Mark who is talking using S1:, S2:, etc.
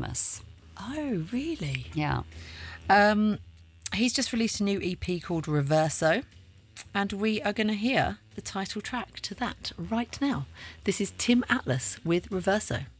S1: famous.
S2: Oh, really?
S1: Yeah.
S2: He's just released a new EP called Reverso, and we are going to hear the title track to that right now. This is Tim Atlas with Reverso.